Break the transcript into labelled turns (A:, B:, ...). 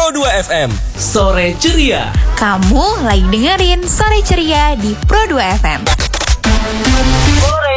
A: Pro 2 FM. Sore Ceria.
B: Kamu lagi dengerin Sore Ceria di Pro 2 FM.